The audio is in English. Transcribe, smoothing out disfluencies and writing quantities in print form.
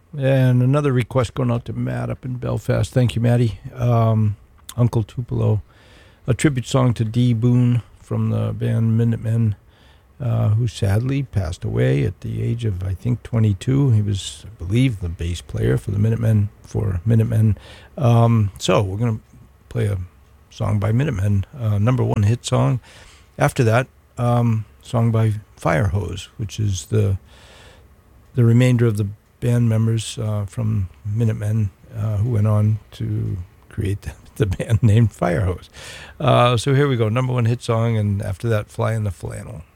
And another request going out to Matt up in Belfast. Thank you, Matty. Uncle Tupelo. A tribute song to D. Boone from the band Minutemen, who sadly passed away at the age of, I think, 22. He was, I believe, the bass player for the Minutemen. So we're going to play a song by Minutemen, number one hit song. After that, song by Firehose, which is the remainder of the band members from Minutemen who went on to create the band named Firehose. So here we go, number one hit song, and after that, Fly in the Flannel.